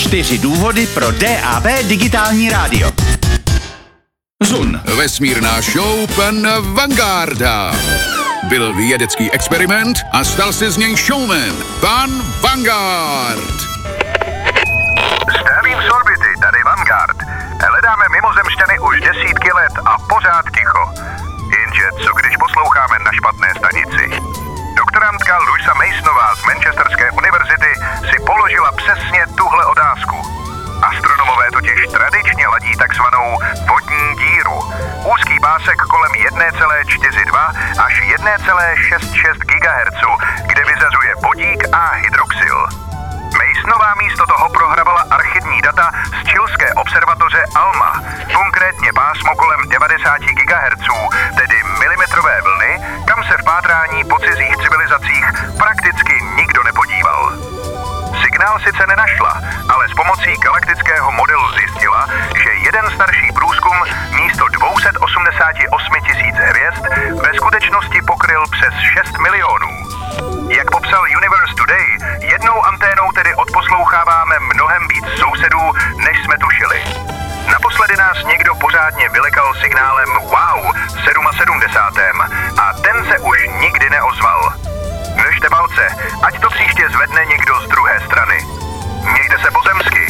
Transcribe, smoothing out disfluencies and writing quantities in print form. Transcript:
4 důvody pro DAB digitální rádio. Zun. Vesmírná show pana Vangarda. Byl vědecký experiment a stal se z něj showman. Pan Vanguard. Zdravím z orbity, tady Vanguard. Hledáme mimozemšťany už desítky let a pořád ticho. Jenže co když posloucháme na špatné stanici? Doktorantka Louisa Masonová z Manchesterské univerzity si položila přesně tuhle otázku. Astronomové totiž tradičně ladí takzvanou vodní díru. Úzký pásek kolem 1,42 až 1,66 GHz, kde vyzařuje vodík a hydroxyl. Masonová místo toho prohrávala archivní data z chilské observatoře ALMA, konkrétně pásmo kolem 90 GHz, tedy milimetrové vlny, kam se v pátrání po cizích civilizacích prakticky nikdo nepodíval. Signál sice nenašla, ale s pomocí galaktického modelu zjistila, že jeden starší průzkum místo 288 000 hvězd ve skutečnosti pokryl přes 6 milionů. Jak popsal Universe Today, jednou anténou tedy odposloucháváme mnohem víc sousedů, než jsme tušili. Naposledy nás někdo pořádně vylekal signálem wow 77. a ten se už nikdy neozval. Držte palce, ať to příště zvedne někdo z